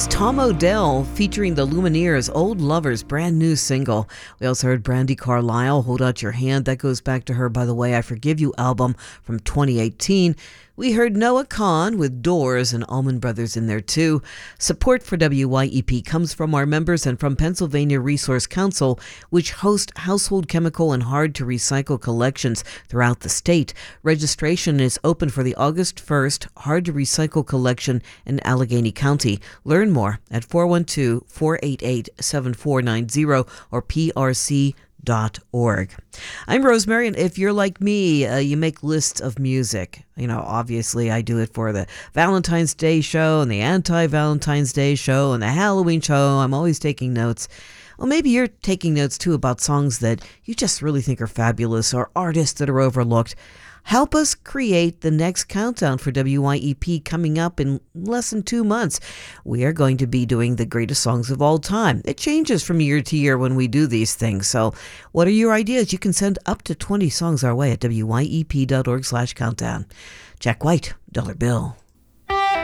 was Tom Odell featuring the Lumineers' Old Lovers' brand new single. We also heard Brandi Carlile, Hold Out Your Hand. That goes back to her, by the way, I Forgive You album from 2018. We heard Noah Kahan with Doors and Allman Brothers in there too. Support for WYEP comes from our members and from Pennsylvania Resource Council, which hosts household chemical and hard-to-recycle collections throughout the state. Registration is open for the August 1st hard-to-recycle collection in Allegheny County. Learn more at 412-488-7490 or prc.org. I'm Rosemary, and if you're like me, you make lists of music. Obviously I do it for the Valentine's Day show and the anti-Valentine's Day show and the Halloween show. I'm always taking notes. Well, maybe you're taking notes too about songs that you just really think are fabulous or artists that are overlooked. Help us create the next countdown for WYEP coming up in less than 2 months. We are going to be doing the greatest songs of all time. It changes from year to year when we do these things. So what are your ideas? You can send up to 20 songs our way at wyep.org/countdown. Jack White, Dollar Bill.